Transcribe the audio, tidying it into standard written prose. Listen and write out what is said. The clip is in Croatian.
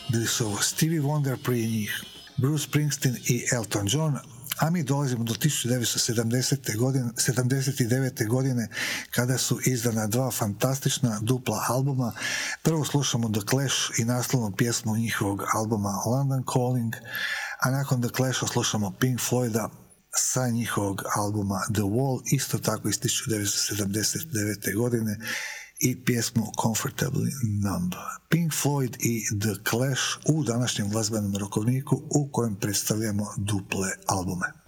bili su Stevie Wonder prije njih, Bruce Springsteen i Elton John, a mi dolazimo do 1979. godine kada su izdana dva fantastična dupla albuma. Prvo slušamo The Clash i naslovnu pjesmu njihovog albuma London Calling, a nakon The Clasha slušamo Pink Floyda sa njihovog albuma The Wall, isto tako iz 1979. godine, i pjesmu Comfortably Numb. Pink Floyd i The Clash u današnjem glazbenom rokovniku u kojem predstavljamo duple albume.